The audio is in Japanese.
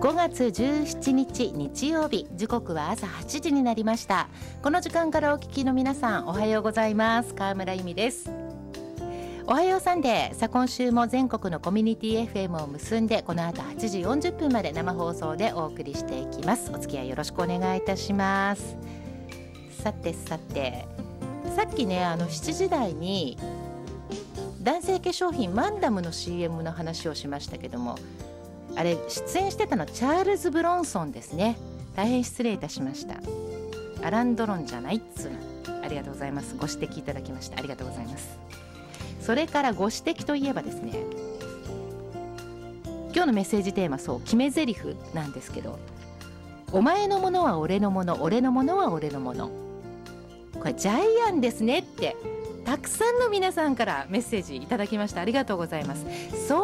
5月17日日曜日、時刻は朝8時になりました。この時間からお聞きの皆さん、おはようございます。川村由美です。おはようサンデー。さあ、今週も全国のコミュニティ FM を結んで、この後8時40分まで生放送でお送りしていきます。お付き合いよろしくお願いいたします。さてさっきね、7時台に男性化粧品マンダムの CM の話をしましたけども、あれ出演してたのチャールズ・ブロンソンですね。大変失礼いたしました。アラン・ドロンじゃないっつうの。ありがとうございます。ご指摘いただきましてありがとうございます。それからご指摘といえばですね、今日のメッセージテーマ、そう決め台詞なんですけど、お前のものは俺のもの、俺のものは俺のもの、これジャイアンですねってたくさんの皆さんからメッセージいただきました。ありがとうございます。そう